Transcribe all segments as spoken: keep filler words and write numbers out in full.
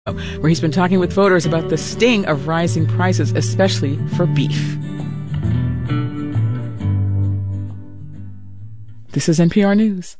where he's been talking with voters about the sting of rising prices, especially for beef. This is N P R News.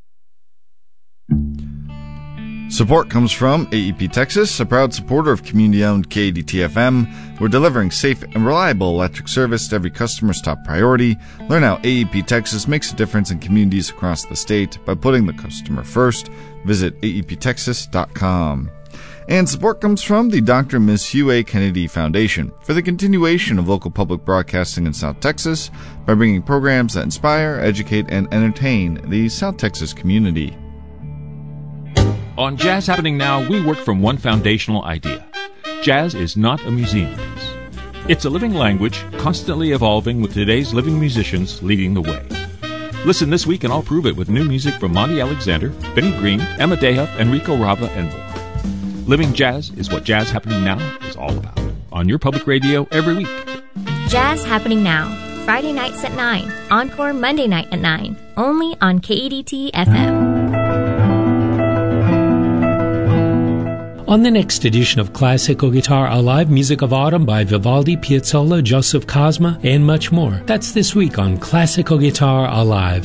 Support comes from A E P Texas, a proud supporter of community-owned K A D T F M. We're delivering safe and reliable electric service to every customer's top priority. Learn how A E P Texas makes a difference in communities across the state by putting the customer first. Visit A E P texas dot com. And support comes from the Doctor and Miz Hugh A. Kennedy Foundation for the continuation of local public broadcasting in South Texas by bringing programs that inspire, educate, and entertain the South Texas community. On Jazz Happening Now, we work from one foundational idea. Jazz is not a museum piece. It's a living language, constantly evolving with today's living musicians leading the way. Listen this week and I'll prove it with new music from Monty Alexander, Benny Green, Emma Dehuff, Enrico Rava, and more. Living jazz is what Jazz Happening Now is all about. On your public radio every week. Jazz Happening Now, Friday nights at nine. Encore Monday night at nine. Only on K A D T F M. On the next edition of Classical Guitar Alive, music of autumn by Vivaldi, Piazzolla, Joseph Cosma, and much more. That's this week on Classical Guitar Alive.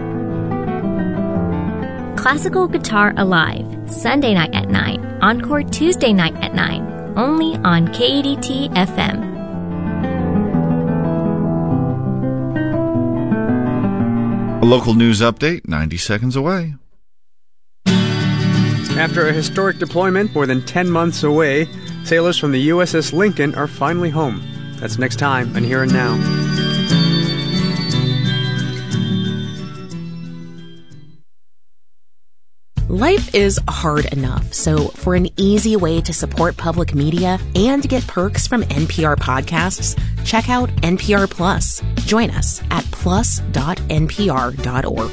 Classical Guitar Alive, Sunday night at nine. Encore Tuesday night at nine. Only on K A D T F M. A local news update, ninety seconds away. After a historic deployment more than ten months away, sailors from the U S S Lincoln are finally home. That's next time on Here and Now. Life is hard enough, so for an easy way to support public media and get perks from N P R podcasts, check out N P R Plus. Join us at plus dot n p r dot org.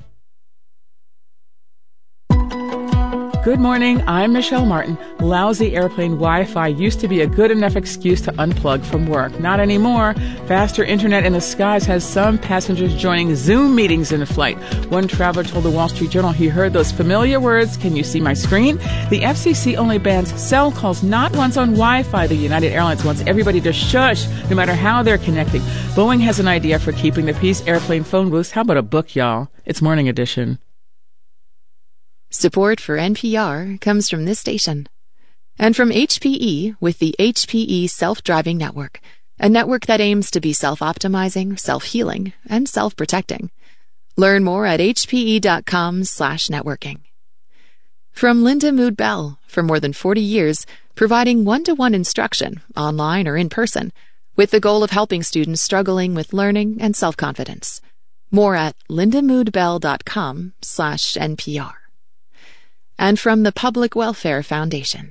Good morning, I'm Michelle Martin. Lousy airplane Wi-Fi used to be a good enough excuse to unplug from work. Not anymore. Faster internet in the skies has some passengers joining Zoom meetings in flight. One traveler told the Wall Street Journal he heard those familiar words, "Can you see my screen?" The F C C only bans cell calls, not ones on Wi-Fi. The United Airlines wants everybody to shush, no matter how they're connecting. Boeing has an idea for keeping the peace. Airplane phone booths. How about a book, y'all? It's Morning Edition. Support for N P R comes from this station and from H P E with the H P E Self-Driving Network, a network that aims to be self-optimizing, self-healing, and self-protecting. Learn more at h p e dot com slash networking. From Linda Mood Bell, for more than forty years, providing one-to-one instruction, online or in person, with the goal of helping students struggling with learning and self-confidence. More at linda mood bell dot com slash N P R. And from the Public Welfare Foundation.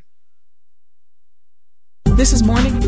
This is Morning.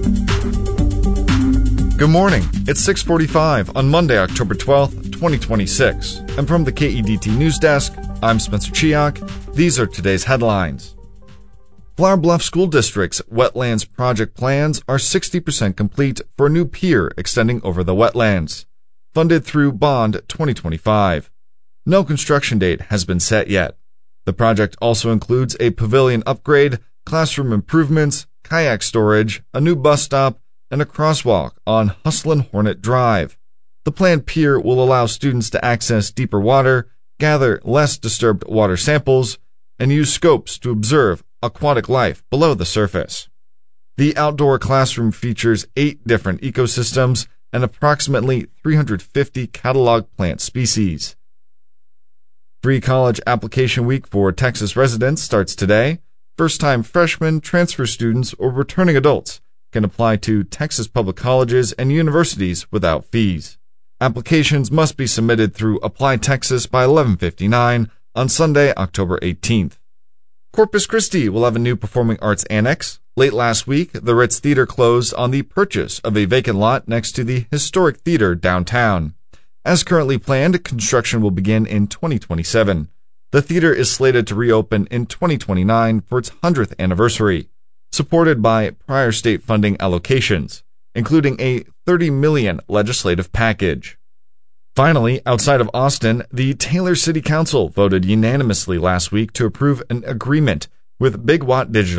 Good morning. It's six forty-five on Monday, October twelfth, twenty twenty-six. And from the K E D T News Desk, I'm Spencer Chiak. These are today's headlines. Flower Bluff School District's wetlands project plans are sixty percent complete for a new pier extending over the wetlands, funded through Bond twenty twenty-five. No construction date has been set yet. The project also includes a pavilion upgrade, classroom improvements, kayak storage, a new bus stop, and a crosswalk on Hustlin' Hornet Drive. The planned pier will allow students to access deeper water, gather less disturbed water samples, and use scopes to observe aquatic life below the surface. The outdoor classroom features eight different ecosystems and approximately three hundred fifty catalog plant species. Free college application week for Texas residents starts today. First-time freshmen, transfer students, or returning adults can apply to Texas public colleges and universities without fees. Applications must be submitted through Apply Texas by eleven fifty-nine on Sunday, October eighteenth. Corpus Christi will have a new performing arts annex. Late last week, the Ritz Theater closed on the purchase of a vacant lot next to the historic theater downtown. As currently planned, construction will begin in twenty twenty-seven. The theater is slated to reopen in twenty twenty-nine for its hundredth anniversary, supported by prior state funding allocations, including a thirty million dollars legislative package. Finally, outside of Austin, the Taylor City Council voted unanimously last week to approve an agreement With Big Watt Digital,